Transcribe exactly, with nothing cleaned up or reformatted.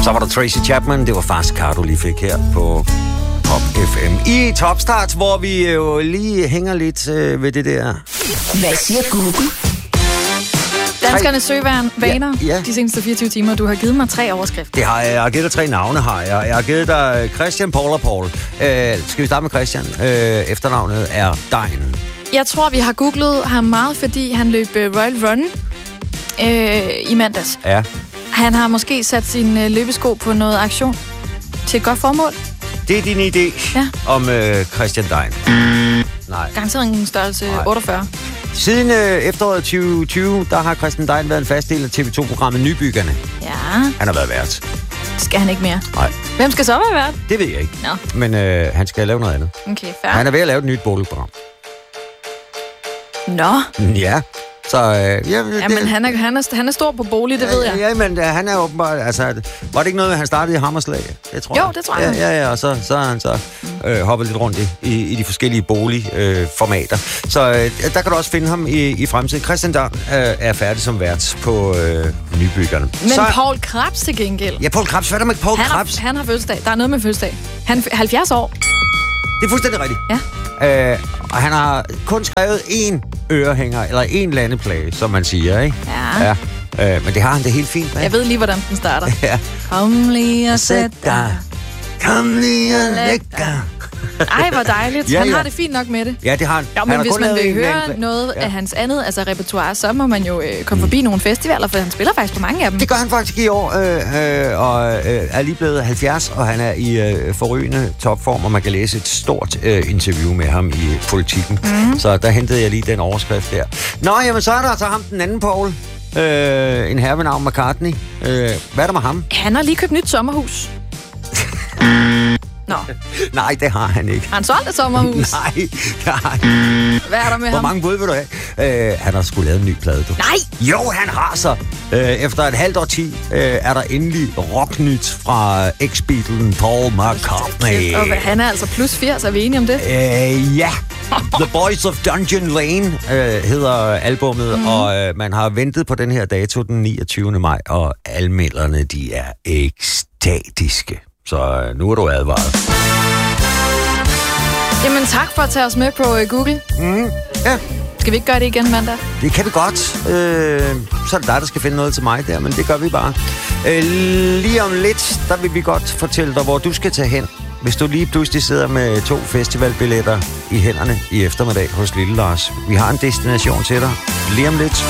Så var der Tracy Chapman, det var Fast Car, du lige fik her på Pop F M. I Topstart, hvor vi jo lige hænger lidt øh, ved det der. Hvad siger Google? Danskernes søvaner Ja, ja. de seneste fireogtyve timer. Du har givet mig tre overskrifter. Det har jeg. Jeg har givet dig tre navne, har jeg. Jeg har givet dig Christian, Paul og Paul. Øh, skal vi starte med Christian? Øh, efternavnet er Dein. Jeg tror, vi har googlet ham meget, fordi han løb Royal Run øh, i mandags. Ja. Han har måske sat sin øh, løbesko på noget aktion til et godt formål. Det er din idé Ja. om øh, Christian Dein. Nej. Garanteret en størrelse Nej. otteogfyrre. Siden øh, efteråret tyve tyve, der har Christian Dein været en fast del af T V to-programmet Nybyggerne. Ja, Han har været vært. det skal han ikke mere. Nej, Hvem skal så være vært? det ved jeg ikke. Nå, Men øh, han skal lave noget andet. okay, fair. Han er ved at lave et nyt boligprogram. Nå, Ja. Så, øh, ja, det, jamen han er, han, er, han er stor på bolig, det ved jeg. Ja, men uh, han er åbenbart, altså, var det ikke noget, han startede i Hammerslag? Det tror Jo, jeg. det tror jeg. Ja, ja, ja, og så, så har han så øh, hoppet lidt rundt i, i, i de forskellige boligformater. Øh, så øh, der kan du også finde ham i, i fremtiden. Christian Dein øh, er færdig som vært på øh, Nybyggerne. Men så, Paul Krebs til gengæld. Ja, Paul Krebs. Hvad er der med Paul Han Krebs? har, han har fødselsdag. Der er noget med fødselsdag. Han er halvfjerds år. Det er fuldstændig rigtigt. Ja. Øh, og han har kun skrevet én ørehænger, eller én landeplage, som man siger, ikke? Ja. Ja. Øh, men det har han det helt fint med. Jeg ved lige, hvordan den starter. Ja. Kom lige og sæt dig. Kom lige og læg dig. Ej, hvor dejligt. Ja, Han ja. har det fint nok med det. Ja, det har han. Ja, Han men har hvis kun man lavet vil én høre landeplage. noget Ja. af hans andet, altså repertoire, så må man jo øh, komme forbi nogle festivaler, for han spiller faktisk på mange af dem. Det gør han faktisk i år, øh, øh, og øh, er lige blevet halvfjerds, og han er i øh, forrygende topform, og man kan læse et stort øh, interview med ham i Politikken. Mm. Så der hentede jeg lige den overskrift der. Nå, jamen så er der altså ham den anden, Paul. Øh, en herre ved navn McCartney. Øh, hvad er der med ham? Han har lige købt nyt sommerhus. Nå, Nej, det har han ikke. har han solgt et sommerhus? Nej, det har han ikke. Hvad er der med Hvor ham? mange bud vil du have? Øh, han har sgu lavet en ny plade, du. Nej! Jo, han har så. Øh, efter et halvt årti øh, er der endelig rocknyt fra ex-Beatlen Paul McCartney. Og hvad, han er altså plus firs, er vi enige om det? Øh, ja. The Boys of Dungeon Lane øh, hedder albummet, mm. og øh, man har ventet på den her dato den niogtyvende maj, og anmelderne, de er ekstatiske. Så øh, nu er du advaret. Jamen tak for at tage os med på uh, Google. Mm. Ja, Skal vi ikke gøre det igen mandag? det kan vi godt. Øh, så er det dig, der skal finde noget til mig der, men det gør vi bare. Øh, lige om lidt, der vil vi godt fortælle dig, hvor du skal tage hen, hvis du lige pludselig sidder med to festivalbilletter i hænderne i eftermiddag hos Lille Lars. Vi har en destination til dig lige om lidt.